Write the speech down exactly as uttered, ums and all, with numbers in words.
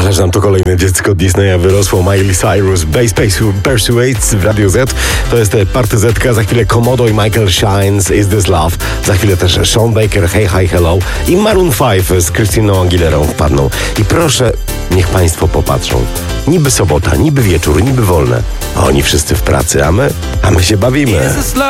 Ależ nam to kolejne dziecko Disneya wyrosło. Miley Cyrus, Bass Pursuits w Radio Z. To jest Party Zetka. Za chwilę Komodo i Michael Shines, Is This Love. Za chwilę też Sean Baker, Hey Hi Hello. I Maroon pięć z Christiną Aguilerą wpadną. I proszę, niech państwo popatrzą. Niby sobota, niby wieczór, niby wolne. A oni wszyscy w pracy, a my, a my się bawimy.